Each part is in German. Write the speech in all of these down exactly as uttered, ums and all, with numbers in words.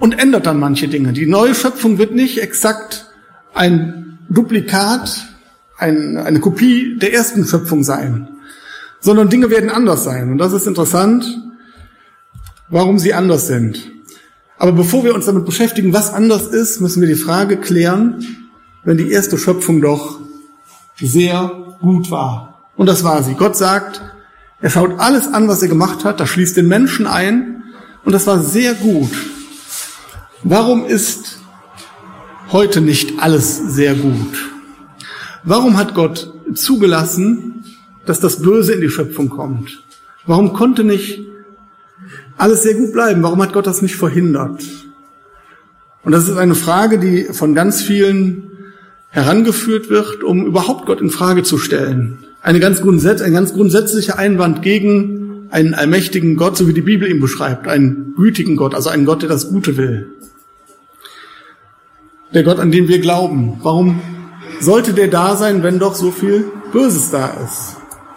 und ändert dann manche Dinge. Die neue Schöpfung wird nicht exakt ein Duplikat, ein, eine Kopie der ersten Schöpfung sein, sondern Dinge werden anders sein. Und das ist interessant, warum sie anders sind. Aber bevor wir uns damit beschäftigen, was anders ist, müssen wir die Frage klären, wenn die erste Schöpfung doch sehr gut war. Und das war sie. Gott sagt, er schaut alles an, was er gemacht hat, das schließt den Menschen ein, und das war sehr gut. Warum ist heute nicht alles sehr gut? Warum hat Gott zugelassen, dass das Böse in die Schöpfung kommt? Warum konnte nicht alles sehr gut bleiben? Warum hat Gott das nicht verhindert? Und das ist eine Frage, die von ganz vielen herangeführt wird, um überhaupt Gott in Frage zu stellen. Eine ganz grundsätzliche, ein ganz grundsätzlicher Einwand gegen einen allmächtigen Gott, so wie die Bibel ihn beschreibt, einen gütigen Gott, also einen Gott, der das Gute will. Der Gott, an den wir glauben. Warum sollte der da sein, wenn doch so viel Böses da ist?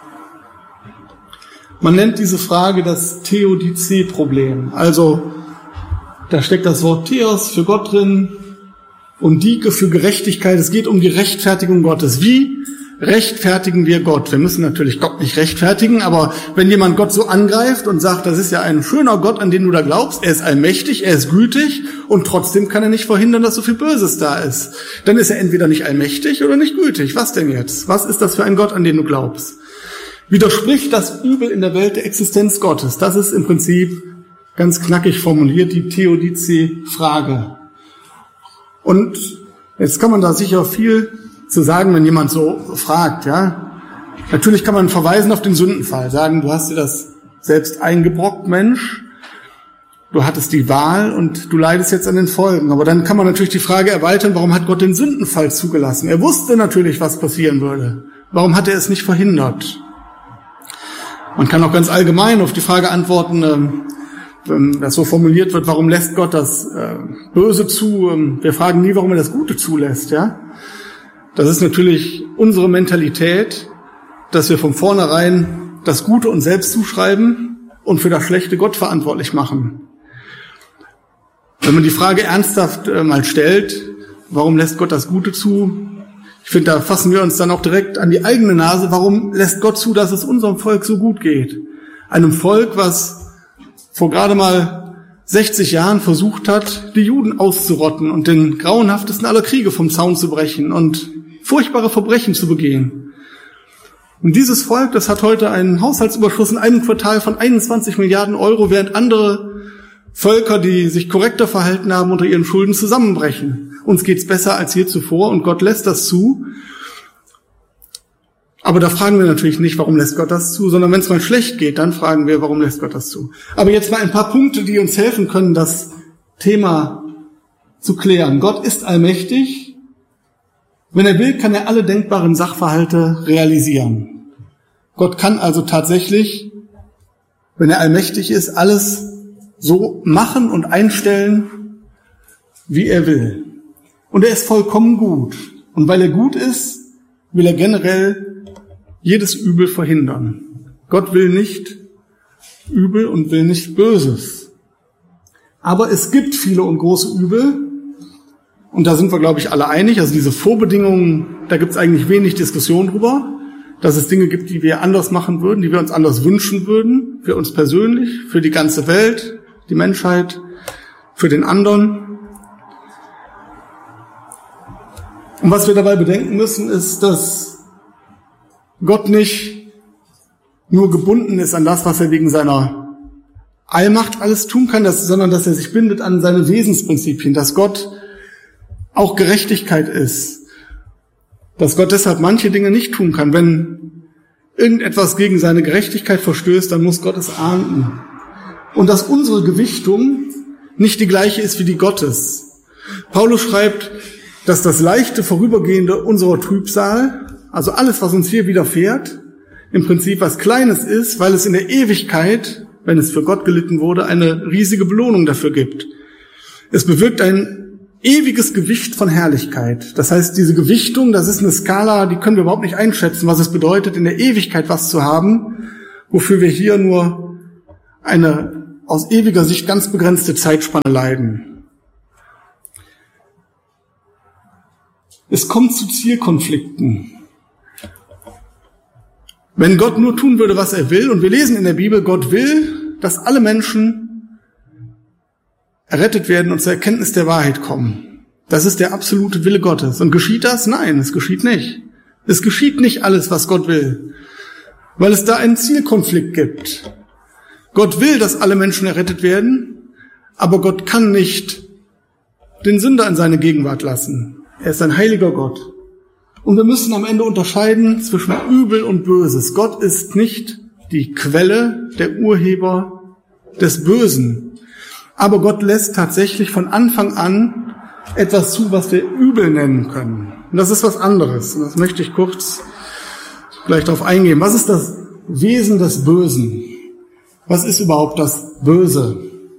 Man nennt diese Frage das Theodizee-Problem. Also da steckt das Wort Theos für Gott drin und Dike für Gerechtigkeit. Es geht um die Rechtfertigung Gottes. Wie rechtfertigen wir Gott? Wir müssen natürlich Gott nicht rechtfertigen, aber wenn jemand Gott so angreift und sagt, das ist ja ein schöner Gott, an den du da glaubst, er ist allmächtig, er ist gütig und trotzdem kann er nicht verhindern, dass so viel Böses da ist, dann ist er entweder nicht allmächtig oder nicht gütig. Was denn jetzt? Was ist das für ein Gott, an den du glaubst? Widerspricht das Übel in der Welt der Existenz Gottes? Das ist im Prinzip ganz knackig formuliert die Theodizee-Frage. Und jetzt kann man da sicher viel zu sagen, wenn jemand so fragt, ja. Natürlich kann man verweisen auf den Sündenfall, sagen, du hast dir das selbst eingebrockt, Mensch. Du hattest die Wahl und du leidest jetzt an den Folgen. Aber dann kann man natürlich die Frage erweitern, warum hat Gott den Sündenfall zugelassen? Er wusste natürlich, was passieren würde. Warum hat er es nicht verhindert? Man kann auch ganz allgemein auf die Frage antworten, wenn das so formuliert wird, warum lässt Gott das Böse zu? Wir fragen nie, warum er das Gute zulässt, ja? Das ist natürlich unsere Mentalität, dass wir von vornherein das Gute uns selbst zuschreiben und für das Schlechte Gott verantwortlich machen. Wenn man die Frage ernsthaft mal stellt, warum lässt Gott das Gute zu? Ich finde, da fassen wir uns dann auch direkt an die eigene Nase. Warum lässt Gott zu, dass es unserem Volk so gut geht? Einem Volk, was vor gerade mal sechzig Jahren versucht hat, die Juden auszurotten und den grauenhaftesten aller Kriege vom Zaun zu brechen und furchtbare Verbrechen zu begehen. Und dieses Volk, das hat heute einen Haushaltsüberschuss in einem Quartal von einundzwanzig Milliarden Euro, während andere Völker, die sich korrekter verhalten haben, unter ihren Schulden zusammenbrechen. Uns geht's besser als je zuvor und Gott lässt das zu. Aber da fragen wir natürlich nicht, warum lässt Gott das zu, sondern wenn es mal schlecht geht, dann fragen wir, warum lässt Gott das zu. Aber jetzt mal ein paar Punkte, die uns helfen können, das Thema zu klären. Gott ist allmächtig. Wenn er will, kann er alle denkbaren Sachverhalte realisieren. Gott kann also tatsächlich, wenn er allmächtig ist, alles so machen und einstellen, wie er will. Und er ist vollkommen gut. Und weil er gut ist, will er generell jedes Übel verhindern. Gott will nicht Übel und will nicht Böses. Aber es gibt viele und große Übel. Und da sind wir, glaube ich, alle einig. Also diese Vorbedingungen, da gibt es eigentlich wenig Diskussion drüber, dass es Dinge gibt, die wir anders machen würden, die wir uns anders wünschen würden, für uns persönlich, für die ganze Welt, die Menschheit, für den anderen. Und was wir dabei bedenken müssen, ist, dass Gott nicht nur gebunden ist an das, was er wegen seiner Allmacht alles tun kann, dass, sondern dass er sich bindet an seine Wesensprinzipien, dass Gott auch Gerechtigkeit ist, dass Gott deshalb manche Dinge nicht tun kann. Wenn irgendetwas gegen seine Gerechtigkeit verstößt, dann muss Gott es ahnden. Und dass unsere Gewichtung nicht die gleiche ist wie die Gottes. Paulus schreibt, dass das leichte Vorübergehende unserer Trübsal, also alles, was uns hier widerfährt, im Prinzip was Kleines ist, weil es in der Ewigkeit, wenn es für Gott gelitten wurde, eine riesige Belohnung dafür gibt. Es bewirkt ein ewiges Gewicht von Herrlichkeit. Das heißt, diese Gewichtung, das ist eine Skala, die können wir überhaupt nicht einschätzen, was es bedeutet, in der Ewigkeit was zu haben, wofür wir hier nur eine aus ewiger Sicht ganz begrenzte Zeitspanne leiden. Es kommt zu Zielkonflikten. Wenn Gott nur tun würde, was er will, und wir lesen in der Bibel, Gott will, dass alle Menschen errettet werden und zur Erkenntnis der Wahrheit kommen. Das ist der absolute Wille Gottes. Und geschieht das? Nein, es geschieht nicht. Es geschieht nicht alles, was Gott will, weil es da einen Zielkonflikt gibt. Gott will, dass alle Menschen errettet werden, aber Gott kann nicht den Sünder in seine Gegenwart lassen. Er ist ein heiliger Gott. Und wir müssen am Ende unterscheiden zwischen Übel und Böses. Gott ist nicht die Quelle, der Urheber des Bösen. Aber Gott lässt tatsächlich von Anfang an etwas zu, was wir Übel nennen können. Und das ist was anderes. Und das möchte ich kurz gleich darauf eingehen. Was ist das Wesen des Bösen? Was ist überhaupt das Böse?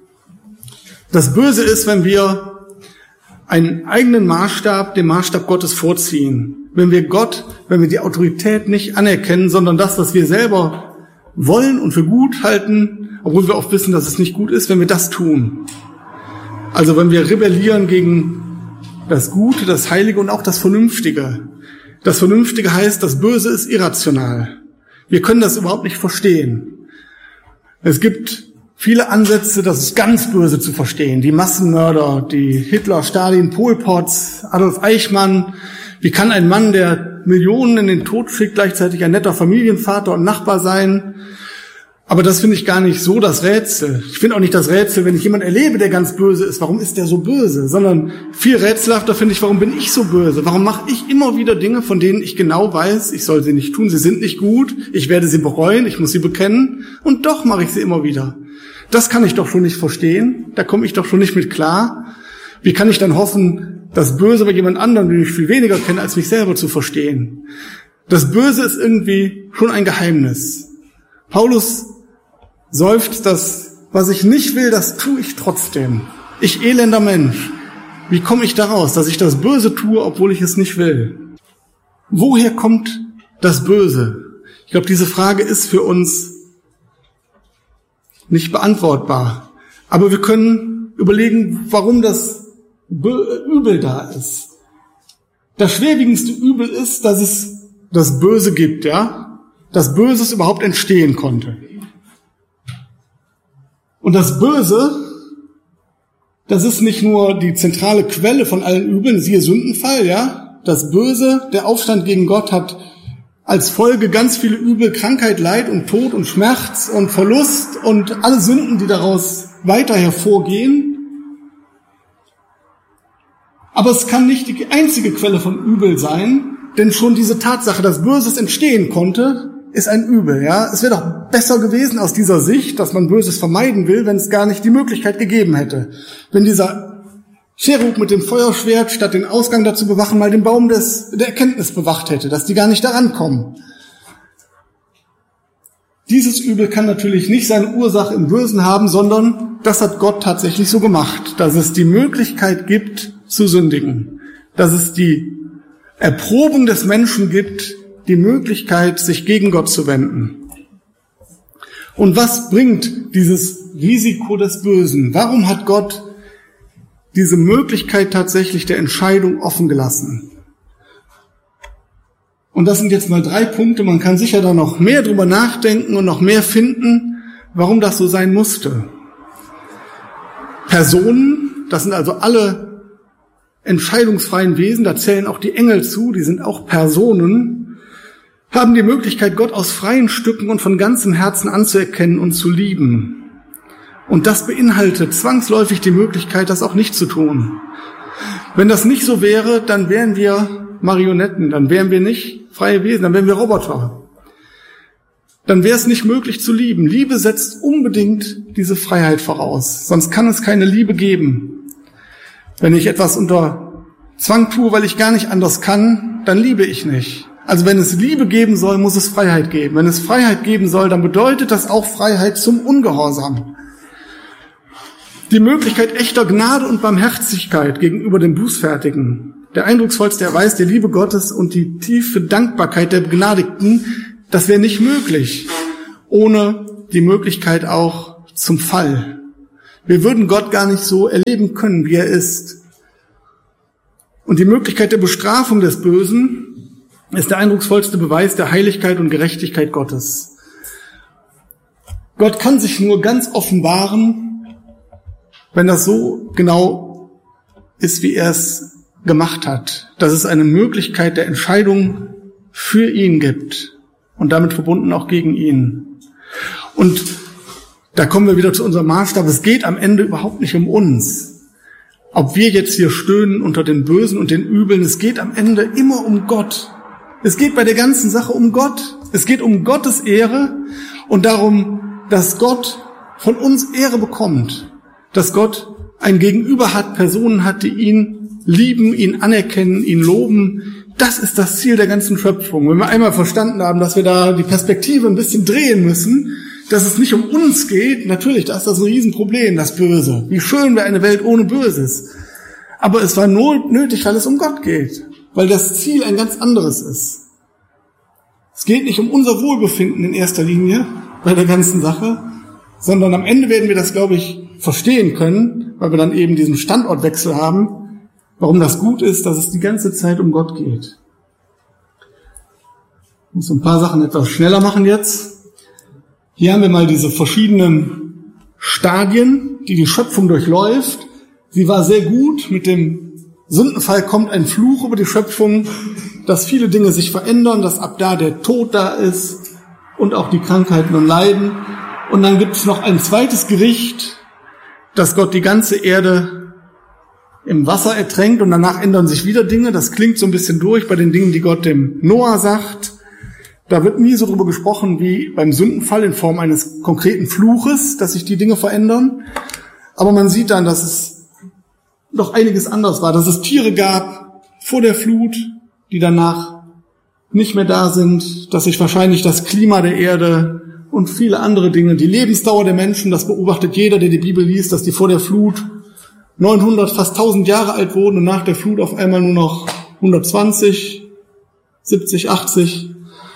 Das Böse ist, wenn wir einen eigenen Maßstab, den Maßstab Gottes vorziehen. Wenn wir Gott, wenn wir die Autorität nicht anerkennen, sondern das, was wir selber wollen und für gut halten, obwohl wir oft wissen, dass es nicht gut ist, wenn wir das tun. Also wenn wir rebellieren gegen das Gute, das Heilige und auch das Vernünftige. Das Vernünftige heißt, das Böse ist irrational. Wir können das überhaupt nicht verstehen. Es gibt viele Ansätze, das ist ganz böse zu verstehen. Die Massenmörder, die Hitler, Stalin, Pol Pot, Adolf Eichmann. Wie kann ein Mann, der Millionen in den Tod schickt, gleichzeitig ein netter Familienvater und Nachbar sein? Aber das finde ich gar nicht so das Rätsel. Ich finde auch nicht das Rätsel, wenn ich jemanden erlebe, der ganz böse ist, warum ist der so böse? Sondern viel rätselhafter finde ich, warum bin ich so böse? Warum mache ich immer wieder Dinge, von denen ich genau weiß, ich soll sie nicht tun, sie sind nicht gut, ich werde sie bereuen, ich muss sie bekennen und doch mache ich sie immer wieder. Das kann ich doch schon nicht verstehen, da komme ich doch schon nicht mit klar. Wie kann ich dann hoffen, das Böse bei jemand anderem, den ich viel weniger kenne, als mich selber zu verstehen? Das Böse ist irgendwie schon ein Geheimnis. Paulus seufzt, das, was ich nicht will, das tue ich trotzdem. Ich elender Mensch. Wie komme ich daraus, dass ich das Böse tue, obwohl ich es nicht will? Woher kommt das Böse? Ich glaube, diese Frage ist für uns nicht beantwortbar. Aber wir können überlegen, warum das Übel da ist. Das schwerwiegendste Übel ist, dass es das Böse gibt, ja? Dass Böses überhaupt entstehen konnte. Und das Böse, das ist nicht nur die zentrale Quelle von allen Übeln, siehe Sündenfall, ja. Das Böse, der Aufstand gegen Gott hat als Folge ganz viele Übel, Krankheit, Leid und Tod und Schmerz und Verlust und alle Sünden, die daraus weiter hervorgehen. Aber es kann nicht die einzige Quelle von Übel sein, denn schon diese Tatsache, dass Böses entstehen konnte, ist ein Übel, ja. Es wäre doch besser gewesen aus dieser Sicht, dass man Böses vermeiden will, wenn es gar nicht die Möglichkeit gegeben hätte. Wenn dieser Cherub mit dem Feuerschwert, statt den Ausgang dazu bewachen, mal den Baum des, der Erkenntnis bewacht hätte, dass die gar nicht daran kommen. Dieses Übel kann natürlich nicht seine Ursache im Bösen haben, sondern das hat Gott tatsächlich so gemacht, dass es die Möglichkeit gibt, zu sündigen. Dass es die Erprobung des Menschen gibt, die Möglichkeit, sich gegen Gott zu wenden. Und was bringt dieses Risiko des Bösen? Warum hat Gott diese Möglichkeit tatsächlich der Entscheidung offen gelassen? Und das sind jetzt mal drei Punkte. Man kann sicher da noch mehr drüber nachdenken und noch mehr finden, warum das so sein musste. Personen, das sind also alle entscheidungsfreien Wesen, da zählen auch die Engel zu, die sind auch Personen, haben die Möglichkeit, Gott aus freien Stücken und von ganzem Herzen anzuerkennen und zu lieben. Und das beinhaltet zwangsläufig die Möglichkeit, das auch nicht zu tun. Wenn das nicht so wäre, dann wären wir Marionetten, dann wären wir nicht freie Wesen, dann wären wir Roboter. Dann wäre es nicht möglich zu lieben. Liebe setzt unbedingt diese Freiheit voraus, sonst kann es keine Liebe geben. Wenn ich etwas unter Zwang tue, weil ich gar nicht anders kann, dann liebe ich nicht. Also wenn es Liebe geben soll, muss es Freiheit geben. Wenn es Freiheit geben soll, dann bedeutet das auch Freiheit zum Ungehorsam. Die Möglichkeit echter Gnade und Barmherzigkeit gegenüber dem Bußfertigen, der eindrucksvollste Erweis der Liebe Gottes und die tiefe Dankbarkeit der Begnadigten, das wäre nicht möglich, ohne die Möglichkeit auch zum Fall. Wir würden Gott gar nicht so erleben können, wie er ist. Und die Möglichkeit der Bestrafung des Bösen ist der eindrucksvollste Beweis der Heiligkeit und Gerechtigkeit Gottes. Gott kann sich nur ganz offenbaren, wenn das so genau ist, wie er es gemacht hat, dass es eine Möglichkeit der Entscheidung für ihn gibt und damit verbunden auch gegen ihn. Und da kommen wir wieder zu unserem Maßstab. Es geht am Ende überhaupt nicht um uns. Ob wir jetzt hier stöhnen unter den Bösen und den Übeln, es geht am Ende immer um Gott. Es geht bei der ganzen Sache um Gott. Es geht um Gottes Ehre und darum, dass Gott von uns Ehre bekommt. Dass Gott ein Gegenüber hat, Personen hat, die ihn lieben, ihn anerkennen, ihn loben. Das ist das Ziel der ganzen Schöpfung. Wenn wir einmal verstanden haben, dass wir da die Perspektive ein bisschen drehen müssen, dass es nicht um uns geht, natürlich, da ist das ein Riesenproblem, das Böse. Wie schön wäre eine Welt ohne Böses. Aber es war nur nötig, weil es um Gott geht, weil das Ziel ein ganz anderes ist. Es geht nicht um unser Wohlbefinden in erster Linie bei der ganzen Sache, sondern am Ende werden wir das, glaube ich, verstehen können, weil wir dann eben diesen Standortwechsel haben, warum das gut ist, dass es die ganze Zeit um Gott geht. Ich muss ein paar Sachen etwas schneller machen jetzt. Hier haben wir mal diese verschiedenen Stadien, die die Schöpfung durchläuft. Sie war sehr gut. Mit dem Sündenfall kommt ein Fluch über die Schöpfung, dass viele Dinge sich verändern, dass ab da der Tod da ist und auch die Krankheiten und Leiden. Und dann gibt es noch ein zweites Gericht, dass Gott die ganze Erde im Wasser ertränkt und danach ändern sich wieder Dinge. Das klingt so ein bisschen durch bei den Dingen, die Gott dem Noah sagt. Da wird nie so drüber gesprochen wie beim Sündenfall in Form eines konkreten Fluches, dass sich die Dinge verändern. Aber man sieht dann, dass es doch einiges anders war, dass es Tiere gab vor der Flut, die danach nicht mehr da sind, dass sich wahrscheinlich das Klima der Erde und viele andere Dinge, die Lebensdauer der Menschen, das beobachtet jeder, der die Bibel liest, dass die vor der Flut neunhundert, fast tausend Jahre alt wurden und nach der Flut auf einmal nur noch hundertzwanzig, siebzig, achtzig.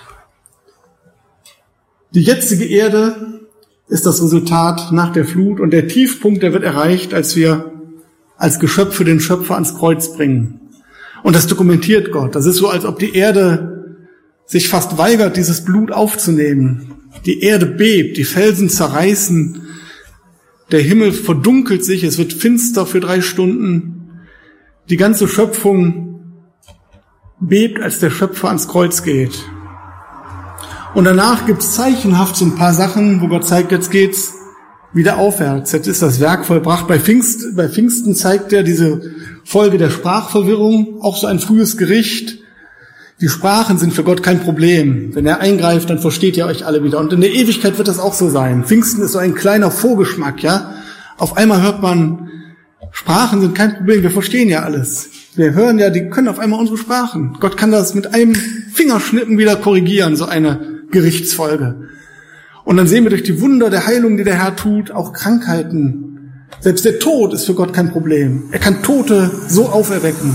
Die jetzige Erde ist das Resultat nach der Flut und der Tiefpunkt, der wird erreicht, als wir als Geschöpfe den Schöpfer ans Kreuz bringen. Und das dokumentiert Gott. Das ist so, als ob die Erde sich fast weigert, dieses Blut aufzunehmen. Die Erde bebt, die Felsen zerreißen, der Himmel verdunkelt sich, es wird finster für drei Stunden. Die ganze Schöpfung bebt, als der Schöpfer ans Kreuz geht. Und danach gibt's zeichenhaft so ein paar Sachen, wo Gott zeigt, jetzt geht's wieder aufwärts. Jetzt ist das Werk vollbracht. Bei Pfingst, bei Pfingsten zeigt er diese Folge der Sprachverwirrung, auch so ein frühes Gericht. Die Sprachen sind für Gott kein Problem. Wenn er eingreift, dann versteht ihr euch alle wieder. Und in der Ewigkeit wird das auch so sein. Pfingsten ist so ein kleiner Vorgeschmack, ja. Auf einmal hört man, Sprachen sind kein Problem, wir verstehen ja alles. Wir hören ja, die können auf einmal unsere Sprachen. Gott kann das mit einem Fingerschnippen wieder korrigieren, so eine Gerichtsfolge. Und dann sehen wir durch die Wunder der Heilung, die der Herr tut, auch Krankheiten. Selbst der Tod ist für Gott kein Problem. Er kann Tote so auferwecken.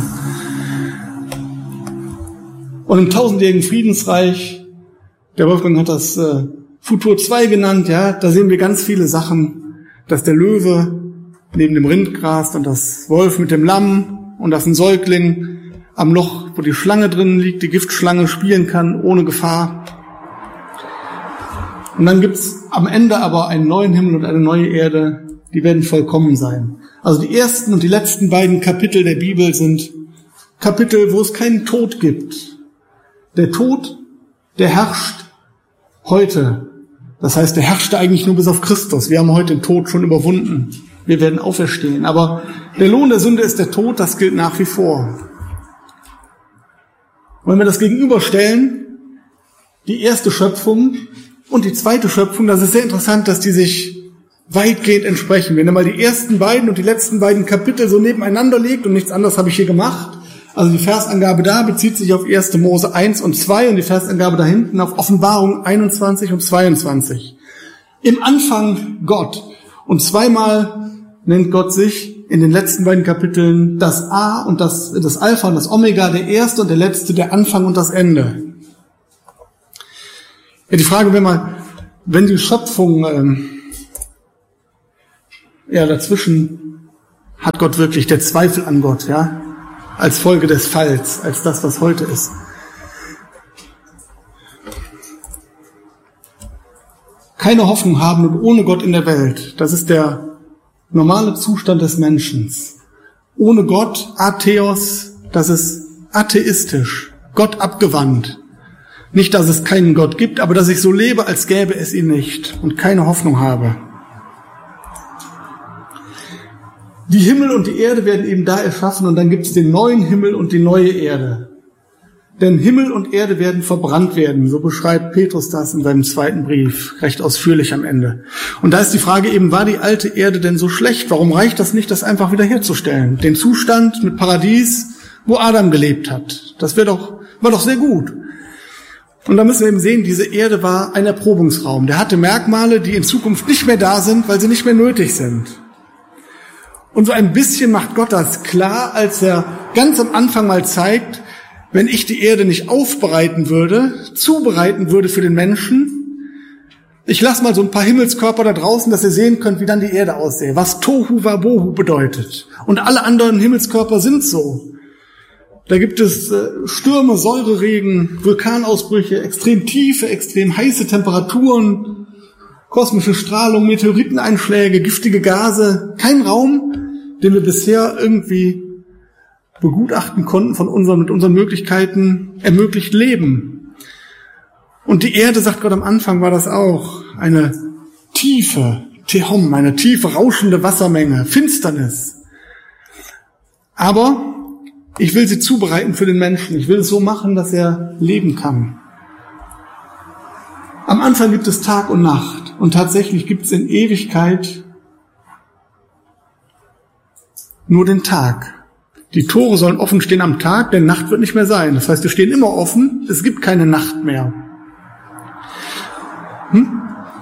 Und im tausendjährigen Friedensreich, der Wolfgang hat das äh, Futur zwei genannt, ja, da sehen wir ganz viele Sachen, dass der Löwe neben dem Rind grast und das Wolf mit dem Lamm und dass ein Säugling am Loch, wo die Schlange drin liegt, die Giftschlange spielen kann, ohne Gefahr. Und dann gibt's am Ende aber einen neuen Himmel und eine neue Erde, die werden vollkommen sein. Also die ersten und die letzten beiden Kapitel der Bibel sind Kapitel, wo es keinen Tod gibt. Der Tod, der herrscht heute. Das heißt, der herrschte eigentlich nur bis auf Christus. Wir haben heute den Tod schon überwunden. Wir werden auferstehen. Aber der Lohn der Sünde ist der Tod, das gilt nach wie vor. Wenn wir das gegenüberstellen, die erste Schöpfung und die zweite Schöpfung, das ist sehr interessant, dass die sich weitgehend entsprechen. Wenn ihr mal die ersten beiden und die letzten beiden Kapitel so nebeneinander legt, und nichts anderes habe ich hier gemacht, also die Versangabe da bezieht sich auf erste Mose eins und zwei und die Versangabe da hinten auf Offenbarung einundzwanzig und zweiundzwanzig. Im Anfang Gott. Und zweimal nennt Gott sich in den letzten beiden Kapiteln das A und das, das Alpha und das Omega, der erste und der letzte, der Anfang und das Ende. Ja, die Frage wäre mal, wenn die Schöpfung, ähm, ja, dazwischen hat Gott wirklich der Zweifel an Gott, ja? als Folge des Falls, als das, was heute ist. Keine Hoffnung haben und ohne Gott in der Welt, das ist der normale Zustand des Menschen. Ohne Gott, Atheos, das ist atheistisch, Gott abgewandt. Nicht, dass es keinen Gott gibt, aber dass ich so lebe, als gäbe es ihn nicht und keine Hoffnung habe. Die Himmel und die Erde werden eben da erschaffen und dann gibt es den neuen Himmel und die neue Erde. Denn Himmel und Erde werden verbrannt werden, so beschreibt Petrus das in seinem zweiten Brief, recht ausführlich am Ende. Und da ist die Frage eben, war die alte Erde denn so schlecht? Warum reicht das nicht, das einfach wieder herzustellen? Den Zustand mit Paradies, wo Adam gelebt hat. Das wäre doch, war doch sehr gut. Und da müssen wir eben sehen, diese Erde war ein Erprobungsraum. Der hatte Merkmale, die in Zukunft nicht mehr da sind, weil sie nicht mehr nötig sind. Und so ein bisschen macht Gott das klar, als er ganz am Anfang mal zeigt, wenn ich die Erde nicht aufbereiten würde, zubereiten würde für den Menschen, ich lasse mal so ein paar Himmelskörper da draußen, dass ihr sehen könnt, wie dann die Erde aussähe, was Tohu Wabohu bedeutet. Und alle anderen Himmelskörper sind so. Da gibt es äh, Stürme, Säureregen, Vulkanausbrüche, extrem tiefe, extrem heiße Temperaturen, kosmische Strahlung, Meteoriteneinschläge, giftige Gase. Kein Raum, den wir bisher irgendwie begutachten konnten von unseren, mit unseren Möglichkeiten ermöglicht Leben. Und die Erde, sagt Gott am Anfang, war das auch. Eine tiefe Tehom, eine tiefe, rauschende Wassermenge, Finsternis. Aber ich will sie zubereiten für den Menschen. Ich will es so machen, dass er leben kann. Am Anfang gibt es Tag und Nacht. Und tatsächlich gibt es in Ewigkeit nur den Tag. Die Tore sollen offen stehen am Tag, denn Nacht wird nicht mehr sein. Das heißt, die stehen immer offen. Es gibt keine Nacht mehr. Hm?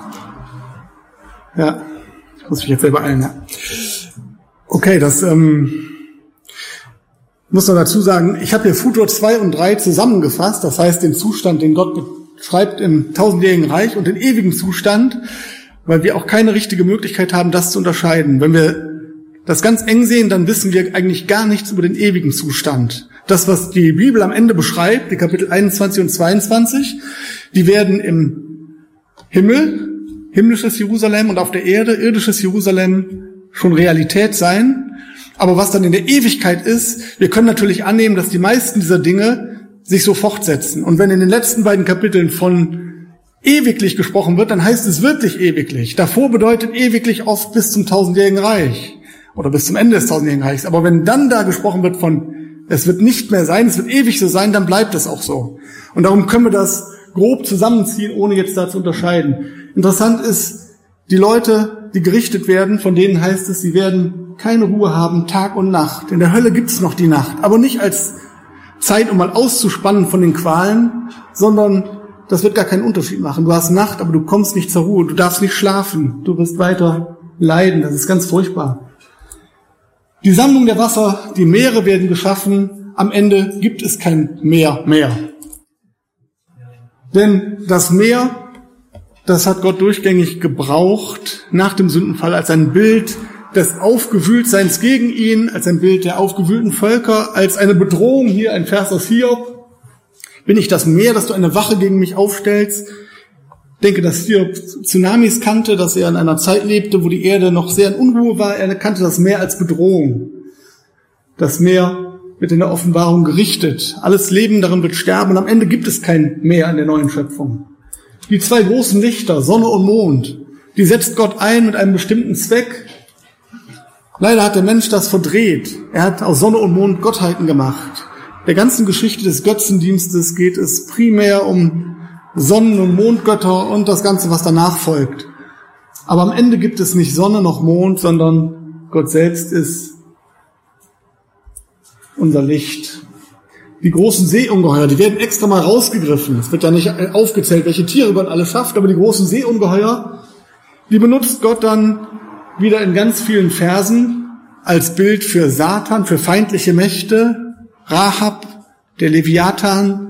Ja, ich muss mich jetzt selber eilen. Ja. Okay, das ähm, muss man dazu sagen. Ich habe hier Futur zwei und drei zusammengefasst. Das heißt, den Zustand, den Gott beschreibt im tausendjährigen Reich und den ewigen Zustand, weil wir auch keine richtige Möglichkeit haben, das zu unterscheiden. Wenn wir das ganz eng sehen, dann wissen wir eigentlich gar nichts über den ewigen Zustand. Das, was die Bibel am Ende beschreibt, die Kapitel einundzwanzig und zweiundzwanzig, die werden im Himmel, himmlisches Jerusalem, und auf der Erde, irdisches Jerusalem, schon Realität sein. Aber was dann in der Ewigkeit ist, wir können natürlich annehmen, dass die meisten dieser Dinge sich so fortsetzen. Und wenn in den letzten beiden Kapiteln von ewiglich gesprochen wird, dann heißt es wirklich ewiglich. Davor bedeutet ewiglich oft bis zum tausendjährigen Reich. Oder bis zum Ende des tausendjährigen Reichs. Aber wenn dann da gesprochen wird von, es wird nicht mehr sein, es wird ewig so sein, dann bleibt es auch so. Und darum können wir das grob zusammenziehen, ohne jetzt da zu unterscheiden. Interessant ist, die Leute, die gerichtet werden, von denen heißt es, sie werden keine Ruhe haben, Tag und Nacht. In der Hölle gibt es noch die Nacht, aber nicht als Zeit, um mal auszuspannen von den Qualen, sondern das wird gar keinen Unterschied machen. Du hast Nacht, aber du kommst nicht zur Ruhe, du darfst nicht schlafen, du wirst weiter leiden, das ist ganz furchtbar. Die Sammlung der Wasser, die Meere werden geschaffen, am Ende gibt es kein Meer mehr. Denn das Meer, das hat Gott durchgängig gebraucht nach dem Sündenfall als ein Bild des Aufgewühltseins gegen ihn, als ein Bild der aufgewühlten Völker, als eine Bedrohung. Hier ein Vers aus Hiob. Bin ich das Meer, dass du eine Wache gegen mich aufstellst? Ich denke, dass Hiob Tsunamis kannte, dass er in einer Zeit lebte, wo die Erde noch sehr in Unruhe war. Er kannte das Meer als Bedrohung. Das Meer wird in der Offenbarung gerichtet. Alles Leben darin wird sterben und am Ende gibt es kein Meer in der neuen Schöpfung. Die zwei großen Lichter, Sonne und Mond, die setzt Gott ein mit einem bestimmten Zweck. Leider hat der Mensch das verdreht. Er hat aus Sonne und Mond Gottheiten gemacht. Der ganzen Geschichte des Götzendienstes geht es primär um Sonnen- und Mondgötter und das Ganze, was danach folgt. Aber am Ende gibt es nicht Sonne noch Mond, sondern Gott selbst ist unser Licht. Die großen Seeungeheuer, die werden extra mal rausgegriffen. Es wird da nicht aufgezählt, welche Tiere Gott alle schafft, aber die großen Seeungeheuer, die benutzt Gott dann wieder in ganz vielen Versen als Bild für Satan, für feindliche Mächte, Rahab, der Leviathan.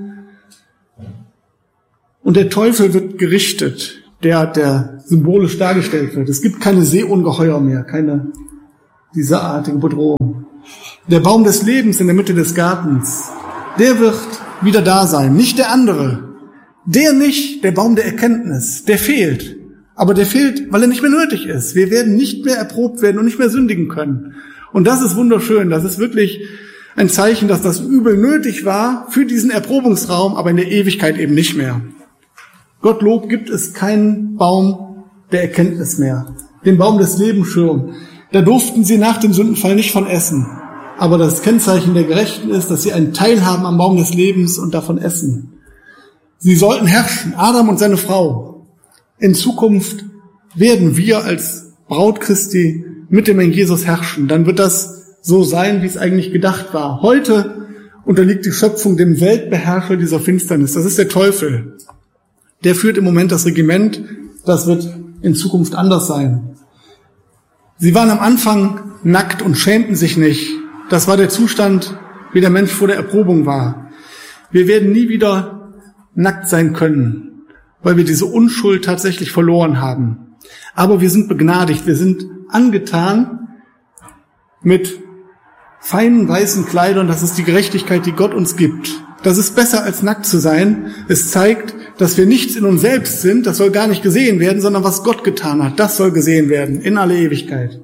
Und der Teufel wird gerichtet, der, der symbolisch dargestellt wird. Es gibt keine Seeungeheuer mehr, keine dieserartige Bedrohung. Der Baum des Lebens in der Mitte des Gartens, der wird wieder da sein, nicht der andere. Der nicht, der Baum der Erkenntnis, der fehlt. Aber der fehlt, weil er nicht mehr nötig ist. Wir werden nicht mehr erprobt werden und nicht mehr sündigen können. Und das ist wunderschön. Das ist wirklich ein Zeichen, dass das Übel nötig war für diesen Erprobungsraum, aber in der Ewigkeit eben nicht mehr. Gottlob gibt es keinen Baum der Erkenntnis mehr. Den Baum des Lebens schon. Da durften sie nach dem Sündenfall nicht von essen. Aber das Kennzeichen der Gerechten ist, dass sie einen Teil haben am Baum des Lebens und davon essen. Sie sollten herrschen, Adam und seine Frau. In Zukunft werden wir als Braut Christi mit dem Herrn Jesus herrschen. Dann wird das so sein, wie es eigentlich gedacht war. Heute unterliegt die Schöpfung dem Weltbeherrscher dieser Finsternis. Das ist der Teufel. Der führt im Moment das Regiment. Das wird in Zukunft anders sein. Sie waren am Anfang nackt und schämten sich nicht. Das war der Zustand, wie der Mensch vor der Erprobung war. Wir werden nie wieder nackt sein können, weil wir diese Unschuld tatsächlich verloren haben. Aber wir sind begnadigt, wir sind angetan mit feinen weißen Kleidern. Das ist die Gerechtigkeit, die Gott uns gibt. Das ist besser als nackt zu sein. Es zeigt, dass wir nichts in uns selbst sind. Das soll gar nicht gesehen werden, sondern was Gott getan hat. Das soll gesehen werden in alle Ewigkeit.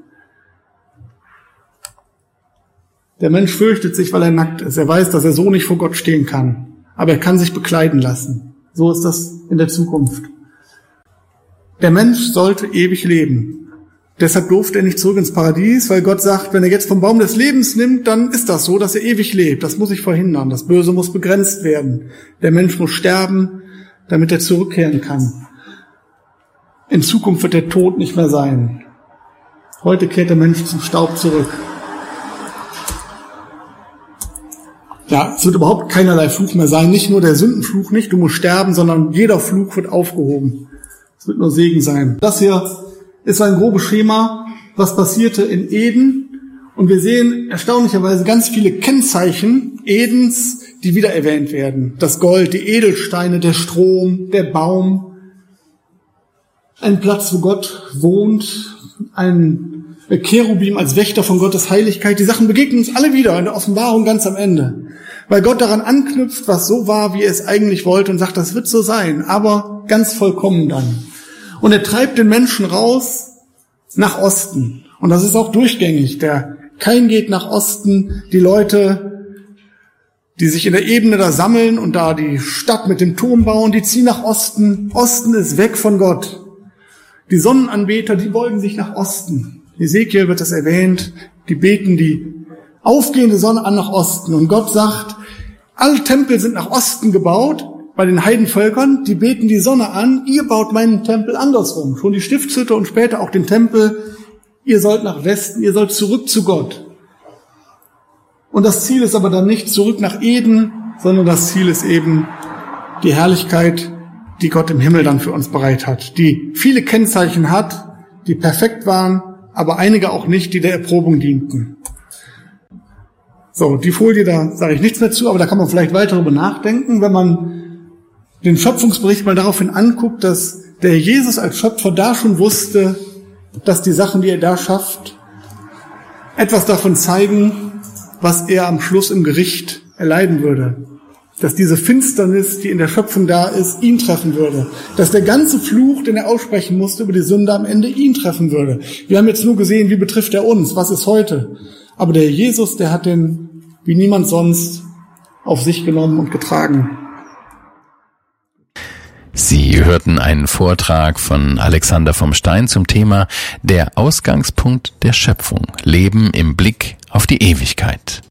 Der Mensch fürchtet sich, weil er nackt ist. Er weiß, dass er so nicht vor Gott stehen kann. Aber er kann sich bekleiden lassen. So ist das in der Zukunft. Der Mensch sollte ewig leben. Deshalb durfte er nicht zurück ins Paradies, weil Gott sagt, wenn er jetzt vom Baum des Lebens nimmt, dann ist das so, dass er ewig lebt. Das muss ich verhindern. Das Böse muss begrenzt werden. Der Mensch muss sterben, damit er zurückkehren kann. In Zukunft wird der Tod nicht mehr sein. Heute kehrt der Mensch zum Staub zurück. Ja, es wird überhaupt keinerlei Fluch mehr sein. Nicht nur der Sündenfluch, nicht du musst sterben, sondern jeder Fluch wird aufgehoben. Es wird nur Segen sein. Das hier ist ein grobes Schema, was passierte in Eden. Und wir sehen erstaunlicherweise ganz viele Kennzeichen Edens, die wieder erwähnt werden. Das Gold, die Edelsteine, der Strom, der Baum. Ein Platz, wo Gott wohnt. Ein Cherubim als Wächter von Gottes Heiligkeit. Die Sachen begegnen uns alle wieder in der Offenbarung ganz am Ende. Weil Gott daran anknüpft, was so war, wie er es eigentlich wollte und sagt, das wird so sein, aber ganz vollkommen dann. Und er treibt den Menschen raus nach Osten. Und das ist auch durchgängig. Der Kain geht nach Osten. Die Leute, die sich in der Ebene da sammeln und da die Stadt mit dem Turm bauen, die ziehen nach Osten. Osten ist weg von Gott. Die Sonnenanbeter, die beugen sich nach Osten. Ezekiel wird das erwähnt. Die beten die aufgehende Sonne an nach Osten. Und Gott sagt, alle Tempel sind nach Osten gebaut. Bei den Heidenvölkern, die beten die Sonne an, ihr baut meinen Tempel andersrum. Schon die Stiftshütte und später auch den Tempel. Ihr sollt nach Westen, ihr sollt zurück zu Gott. Und das Ziel ist aber dann nicht zurück nach Eden, sondern das Ziel ist eben die Herrlichkeit, die Gott im Himmel dann für uns bereit hat. Die viele Kennzeichen hat, die perfekt waren, aber einige auch nicht, die der Erprobung dienten. So, die Folie, da sage ich nichts mehr zu, aber da kann man vielleicht weiter darüber nachdenken, wenn man den Schöpfungsbericht mal daraufhin anguckt, dass der Jesus als Schöpfer da schon wusste, dass die Sachen, die er da schafft, etwas davon zeigen, was er am Schluss im Gericht erleiden würde. Dass diese Finsternis, die in der Schöpfung da ist, ihn treffen würde. Dass der ganze Fluch, den er aussprechen musste über die Sünde, am Ende ihn treffen würde. Wir haben jetzt nur gesehen, wie betrifft er uns, was ist heute. Aber der Jesus, der hat den, wie niemand sonst, auf sich genommen und getragen. Sie hörten einen Vortrag von Alexander vom Stein zum Thema Der Ausgangspunkt der Schöpfung. Leben im Blick auf die Ewigkeit.